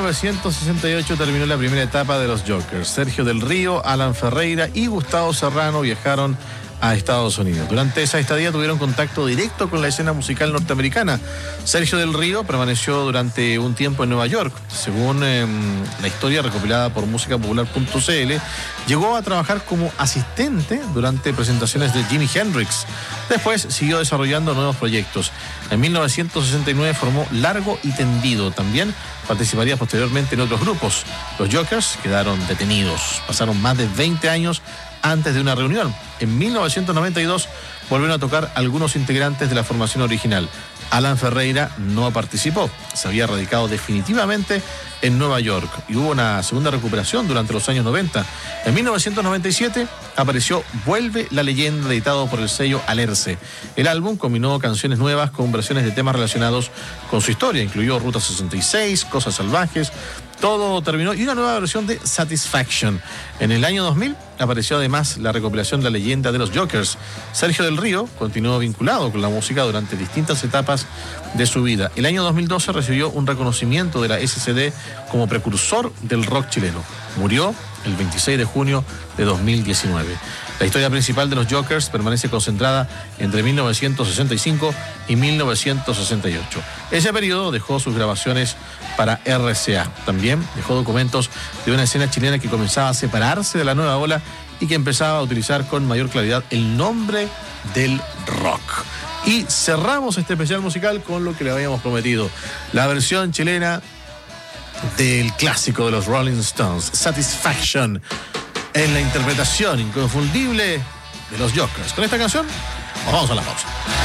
1968 terminó la primera etapa de los Jokers. Sergio del Río, Alan Ferreira y Gustavo Serrano viajaron a Estados Unidos. Durante esa estadía tuvieron contacto directo con la escena musical norteamericana. Sergio del Río permaneció durante un tiempo en Nueva York. Según la historia recopilada por musicapopular.cl, llegó a trabajar como asistente durante presentaciones de Jimi Hendrix. Después siguió desarrollando nuevos proyectos. En 1969 formó Largo y Tendido. También participaría posteriormente en otros grupos. Los Jokers quedaron detenidos. Pasaron más de 20 años antes de una reunión. En 1992 volvieron a tocar algunos integrantes de la formación original. Alan Ferreira no participó, se había radicado definitivamente en Nueva York y hubo una segunda recuperación durante los años 90. En 1997 apareció Vuelve la Leyenda, editado por el sello Alerce. El álbum combinó canciones nuevas con versiones de temas relacionados con su historia. Incluyó Ruta 66, Cosas Salvajes, Todo Terminó y una nueva versión de Satisfaction. En el año 2000 apareció además la recopilación La Leyenda de los Jokers. Sergio del Río continuó vinculado con la música durante distintas etapas de su vida. El año 2012 recibió un reconocimiento de la SCD como precursor del rock chileno. Murió el 26 de junio de 2019. La historia principal de los Jokers permanece concentrada entre 1965 y 1968. Ese periodo dejó sus grabaciones para RCA. También dejó documentos de una escena chilena que comenzaba a separarse de la nueva ola y que empezaba a utilizar con mayor claridad el nombre del rock. Y cerramos este especial musical con lo que le habíamos prometido, la versión chilena del clásico de los Rolling Stones, Satisfaction, en la interpretación inconfundible de los Jokers. Con esta canción, nos vamos a la pausa.